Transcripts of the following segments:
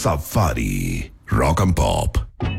Safari Rock and Pop.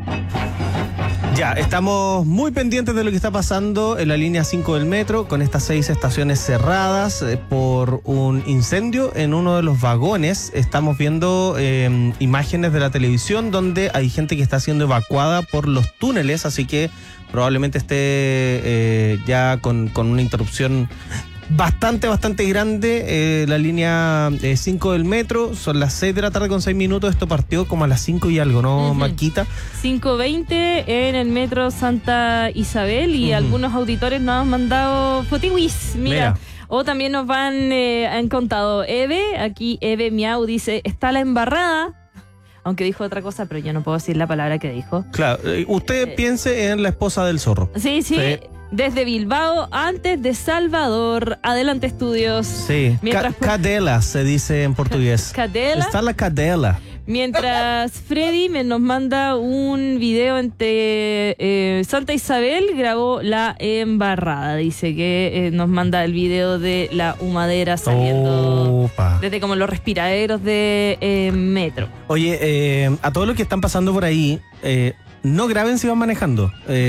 Ya, estamos muy pendientes de lo que está pasando en la línea 5 del metro, con estas 6 estaciones cerradas por un incendio en uno de los vagones. Estamos viendo imágenes de la televisión donde hay gente que está siendo evacuada por los túneles, así que probablemente esté ya con una interrupción bastante grande la línea 5 del metro. Son las 6 de la tarde con 6 minutos. Esto partió como a las 5 y algo, ¿no, Maquita? 5:20 en el metro Santa Isabel y algunos auditores nos han mandado fotiwis. Mira. O también nos han contado Eve, aquí Eve Miau dice, está la embarrada. Aunque dijo otra cosa, pero yo no puedo decir la palabra que dijo. Claro, usted piense en la esposa del zorro. Sí. Desde Bilbao, antes de Salvador. Adelante, estudios. Sí, cadela se dice en portugués. Cadela. Está la cadela. Mientras Freddy nos manda un video entre Santa Isabel, grabó la embarrada. Dice que nos manda el video de la humadera saliendo desde como los respiraderos de metro. Oye, a todos los que están pasando por ahí, no graben si van manejando.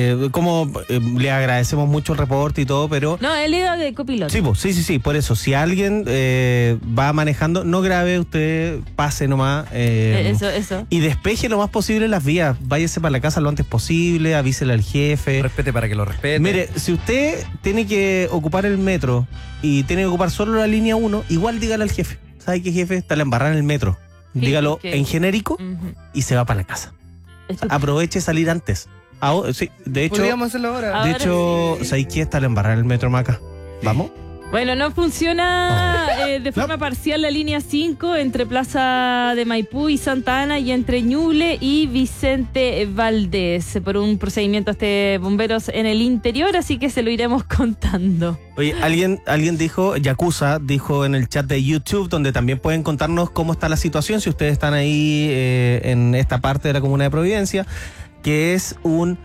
Le agradecemos mucho el reporte y todo, pero... No, él iba de copiloto. Sí, por eso. Si alguien va manejando, no grabe, usted pase nomás. Eso. Y despeje lo más posible las vías. Váyase para la casa lo antes posible, avísele al jefe. Respete para que lo respete. Mire, si usted tiene que ocupar el metro y tiene que ocupar solo la línea 1, igual dígale al jefe. ¿Sabe qué, jefe? Está la embarrada en el metro. Dígalo en genérico y se va para la casa. Aproveche salir antes. Sí, de hecho, podríamos hacerlo ahora. De hecho, ¿sabes qué? Está la embarrada en el metro, Maca. ¿Vamos? Bueno, no funciona de forma parcial la línea 5 entre Plaza de Maipú y Santa Ana y entre Ñuble y Vicente Valdés por un procedimiento bomberos en el interior, así que se lo iremos contando. Oye, alguien dijo, Yakuza dijo en el chat de YouTube, donde también pueden contarnos cómo está la situación si ustedes están ahí en esta parte de la comuna de Providencia, que es un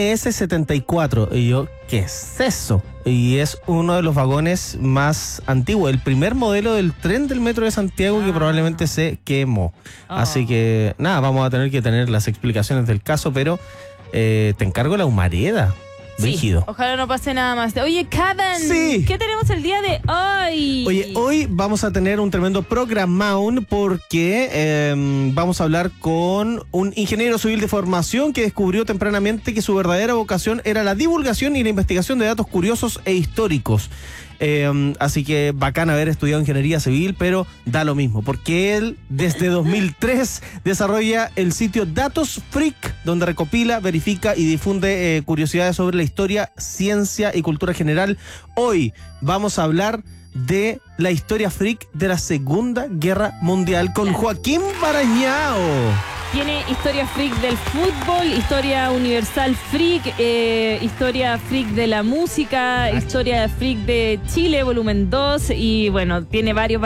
NS74. Y yo, ¿qué es eso? Y es uno de los vagones más antiguos, el primer modelo del tren del metro de Santiago que probablemente se quemó. Así que nada, vamos a tener que tener las explicaciones del caso, pero te encargo la humareda. Rígido. Ojalá no pase nada más. Oye, Kevin, sí. ¿Qué tenemos el día de hoy? Oye, hoy vamos a tener un tremendo programón porque vamos a hablar con un ingeniero civil de formación que descubrió tempranamente que su verdadera vocación era la divulgación y la investigación de datos curiosos e históricos. Así que bacán haber estudiado ingeniería civil, pero da lo mismo, porque él desde 2003 desarrolla el sitio Datos Freak, donde recopila, verifica y difunde curiosidades sobre la historia, ciencia y cultura general. Hoy vamos a hablar de la historia freak de la Segunda Guerra Mundial con Joaquín Barañao. Tiene historia freak del fútbol, historia universal freak, historia freak de la música, historia freak de Chile, volumen 2, y bueno, tiene varios,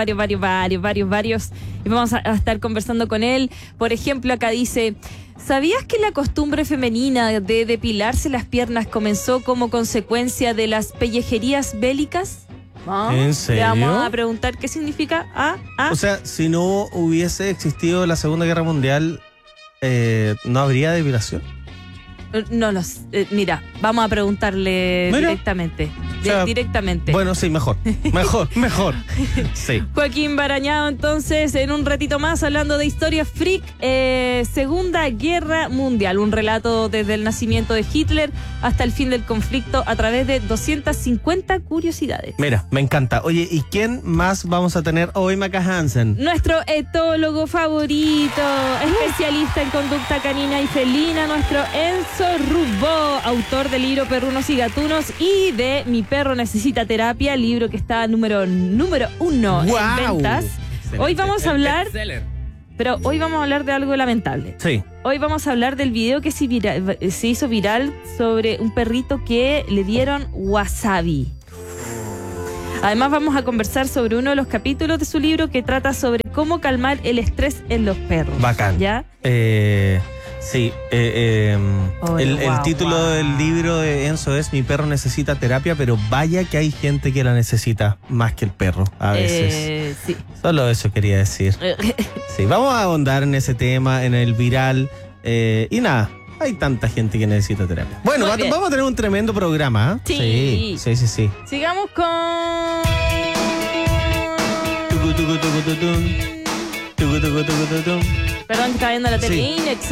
y vamos a estar conversando con él. Por ejemplo, acá dice, ¿sabías que la costumbre femenina de depilarse las piernas comenzó como consecuencia de las pellejerías bélicas? ¿En serio? Le vamos a preguntar qué significa. O sea, si no hubiese existido la Segunda Guerra Mundial, ¿no habría depilación? No, mira, vamos a preguntarle directamente. O sea, directamente. Bueno, sí, mejor. Sí. Joaquín Barañao, entonces, en un ratito más, hablando de historia freak, Segunda Guerra Mundial, un relato desde el nacimiento de Hitler hasta el fin del conflicto a través de 250 curiosidades. Mira, me encanta. Oye, ¿y quién más vamos a tener hoy, Maca Hansen? Nuestro etólogo favorito, especialista en conducta canina y felina, nuestro Enzo Rubó, autor del libro Perrunos y Gatunos y de Mi perro necesita terapia, libro que está número 1 en ventas. Hoy vamos a hablar, pero hoy vamos a hablar de algo lamentable. Sí. Hoy vamos a hablar del video que se hizo viral sobre un perrito que le dieron wasabi. Además vamos a conversar sobre uno de los capítulos de su libro que trata sobre cómo calmar el estrés en los perros. Bacán. ¿Ya? Sí, Oh, el guau, título guau. del libro de Enzo es Mi perro necesita terapia, pero vaya que hay gente que la necesita más que el perro a veces. Sí. Solo eso quería decir. Sí, vamos a ahondar en ese tema, en el viral. Y nada, hay tanta gente que necesita terapia. Bueno, Muy bien. vamos a tener un tremendo programa. Sí. Sí. Sigamos con... Tucu, tucu, tucu, tutun. Tucu, tucu, tucu, tutun. Perdón, que estaba viendo la tele. Sí. Inex